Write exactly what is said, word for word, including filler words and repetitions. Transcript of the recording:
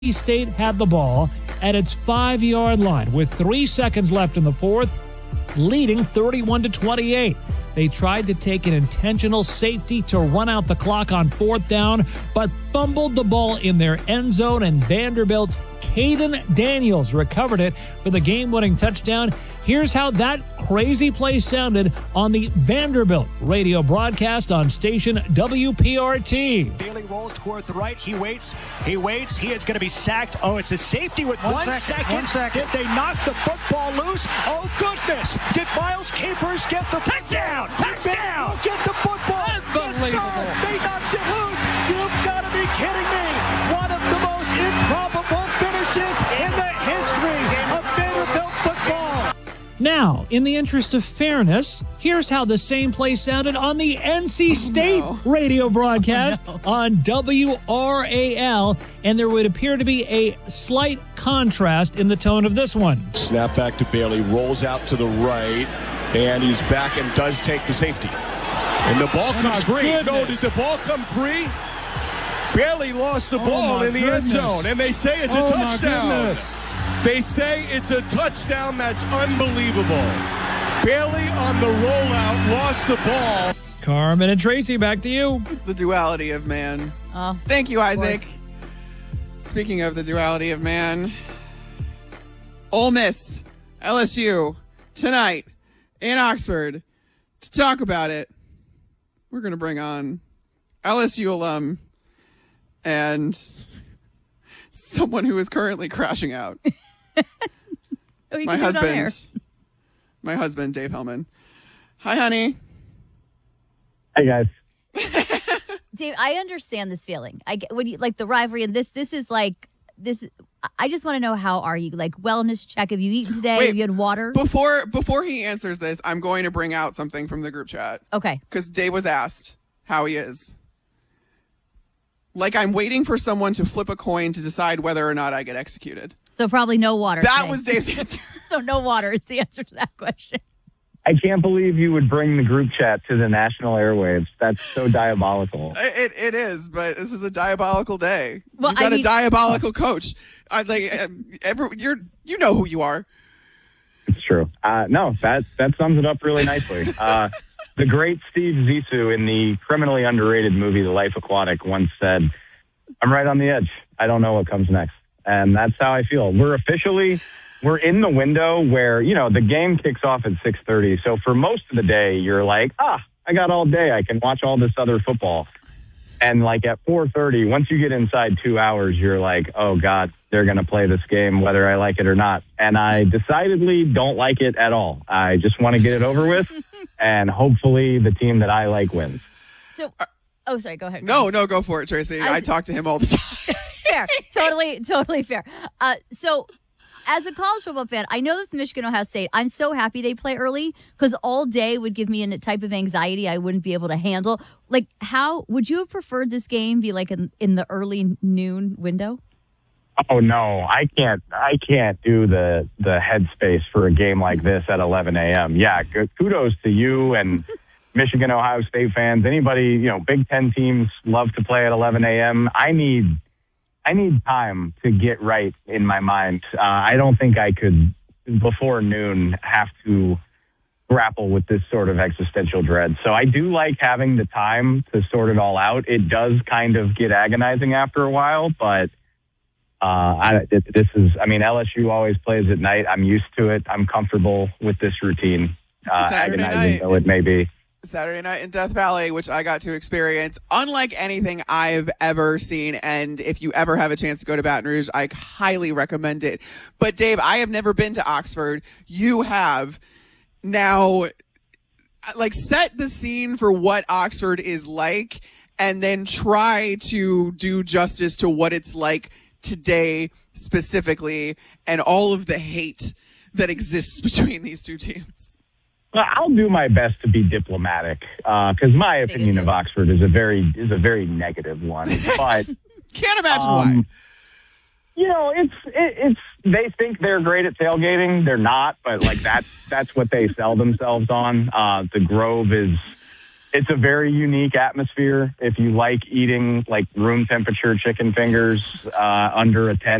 State had the ball at its five-yard line with three seconds left in the fourth, leading thirty-one to twenty-eight. They tried to take an intentional safety to run out the clock on fourth down, but fumbled the ball in their end zone, and Vanderbilt's Caden Daniels recovered it for the game-winning touchdown. Here's how that crazy play sounded on the Vanderbilt radio broadcast on station W P R T. Bailey rolls toward the right. He waits. He waits. He is going to be sacked. Oh, it's a safety with one, one second. second. One second. Did they knock the football loose? Oh, goodness. Did Miles Capers get the touchdown? Touchdown. Get the football. Unbelievable. Yes, they knocked it loose. You've got to be kidding me. One of the most improbable finishes in the history of Vanderbilt football. Now, in the interest of fairness, here's how the same play sounded on the N C State no. radio broadcast Oh, no. on W R A L, and there would appear to be a slight contrast in the tone of this one. Snap back to Bailey, rolls out to the right, and he's back and does take the safety. And the ball Oh, comes my free. goodness. No, did the ball come free? Bailey lost the Oh, ball my in the end goodness. zone, and they say it's a Oh, my touchdown. goodness. They say it's a touchdown. That's unbelievable. Bailey on the rollout lost the ball. Carmen and Tracy, back to you. The duality of man. Oh, Thank you, Isaac. Speaking of the duality of man, Ole Miss, L S U, tonight in Oxford. To talk about it, we're going to bring on L S U alum and someone who is currently crashing out. Oh, you My can do it on air. husband, my husband, Dave Hellman. Hi, honey. Hey guys. Dave, I understand this feeling. I get when you like the rivalry, and this this is like this. I just want to know, how are you? Like, wellness check. Have you eaten today? Wait, Have you had water? Before before he answers this, I'm going to bring out something from the group chat. Okay. Because Dave was asked how he is. Like, I'm waiting for someone to flip a coin to decide whether or not I get executed. So probably no water. That today. was Dave's answer. So no water is the answer to that question. I can't believe you would bring the group chat to the national airwaves. That's so diabolical. It it is, but this is a diabolical day. Well, you got I a mean- diabolical coach. I like um, every you're you know who you are. It's true. Uh, no, that that sums it up really nicely. Uh, the great Steve Zissou in the criminally underrated movie The Life Aquatic once said, "I'm right on the edge. I don't know what comes next." And that's how I feel. We're officially we're in the window where, you know, the game kicks off at six thirty. So for most of the day, you're like, ah, I got all day. I can watch all this other football. And like at four thirty, once you get inside two hours, you're like, oh, God, they're going to play this game whether I like it or not. And I decidedly don't like it at all. I just want to get it over with, and hopefully the team that I like wins. So, oh, sorry. Go ahead. No, no, go for it, Tracy. I, I- talk to him all the time. Fair. Totally, totally fair. Uh, so, as a college football fan, I know this Michigan Ohio State. I'm so happy they play early, because all day would give me a type of anxiety I wouldn't be able to handle. Like, how would you have preferred this game be like in, in the early noon window? Oh no, I can't. I can't do the the headspace for a game like this at eleven a.m. Yeah, good, kudos to you and Michigan, Ohio State fans. Anybody, you know, Big Ten teams love to play at eleven a.m. I need, I need time to get right in my mind. Uh, I don't think I could before noon have to grapple with this sort of existential dread. So I do like having the time to sort it all out. It does kind of get agonizing after a while, but. Uh, I, it, this is, I mean, L S U always plays at night. I'm used to it. I'm comfortable with this routine, uh, Saturday agonizing night. though it may be. Saturday night in Death Valley, which I got to experience, unlike anything I've ever seen. And if you ever have a chance to go to Baton Rouge, I highly recommend it. But Dave, I have never been to Oxford. You have. Now, like, set the scene for what Oxford is like, and then try to do justice to what it's like today specifically, and all of the hate that exists between these two teams. Well, I'll do my best to be diplomatic, because my opinion of Oxford is a very is a very negative one. But can't imagine um, why. You know, it's it, it's they think they're great at tailgating. They're not, but like that's that's what they sell themselves on. Uh, the Grove is it's a very unique atmosphere. If you like eating like room temperature chicken fingers uh, under a tent,